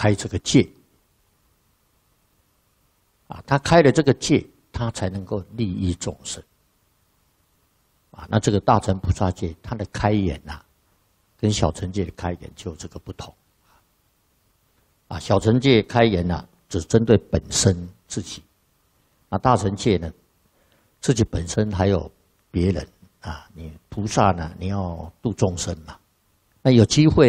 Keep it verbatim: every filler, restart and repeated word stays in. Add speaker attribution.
Speaker 1: 开这个戒，啊，他开了这个戒，他才能够利益众生。啊，那这个大乘菩萨戒，它的开眼呐、啊，跟小乘戒的开眼就有这个不同。啊，小乘戒开眼呐、啊，只针对本身自己；那大乘戒呢，自己本身还有别人啊，你菩萨呢，你要度众生嘛，那有机会。